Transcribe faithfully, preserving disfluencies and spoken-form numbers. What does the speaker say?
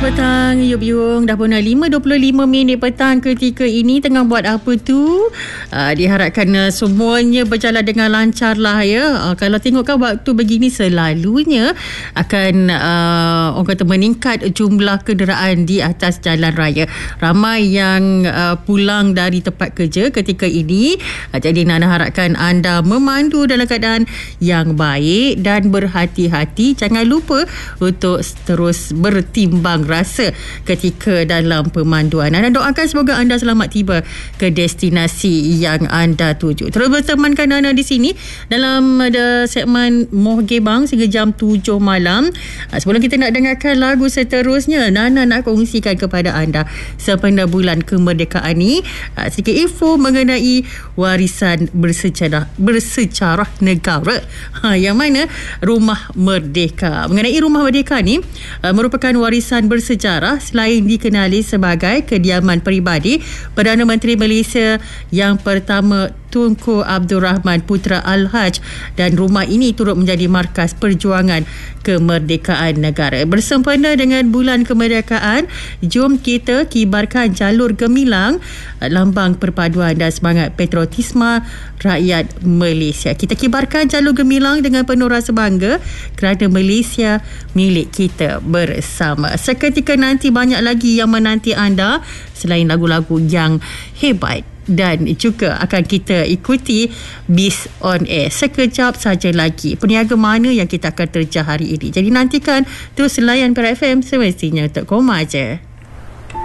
petang, Yub Yung. Dah pun lima dua puluh lima minit petang ketika ini. Tengah buat apa tu? Uh, diharapkan uh, semuanya berjalan dengan lancar lah ya. Uh, kalau tengokkan waktu begini selalunya akan uh, orang kata meningkat jumlah kenderaan di atas jalan raya. Ramai yang uh, pulang dari tempat kerja ketika ini. Uh, jadi Nana harapkan anda memandu dalam keadaan yang baik dan berhati-hati. Jangan lupa untuk terus bertimbang rasa ketika dalam pemanduan. Anda doakan semoga anda selamat tiba ke destinasi yang anda tuju. Terus bertemankan Nana di sini dalam ada segmen Moh Gebang sehingga jam tujuh malam. Sebelum kita nak dengarkan lagu seterusnya, Nana nak kongsikan kepada anda sempena bulan kemerdekaan ni sedikit info mengenai warisan bersejarah bersejarah negara. Ha, yang mana Rumah Merdeka. Mengenai Rumah Merdeka ni uh, merupakan warisan bersejarah selain dikenali sebagai kediaman peribadi Perdana Menteri Malaysia yang pertama Tunku Abdul Rahman Putra Al-Haj, dan rumah ini turut menjadi markas perjuangan kemerdekaan negara. Bersempena dengan bulan kemerdekaan, jom kita kibarkan jalur gemilang, lambang perpaduan dan semangat patriotisme rakyat Malaysia. Kita kibarkan jalur gemilang dengan penuh rasa bangga kerana Malaysia milik kita bersama. Seketika nanti banyak lagi yang menanti anda selain lagu-lagu yang hebat, dan juga akan kita ikuti Bis on Air sekejap saja lagi. Peniaga mana yang kita akan terjah hari ini. Jadi nantikan terus layan Perak F M semestinya untuk koma je.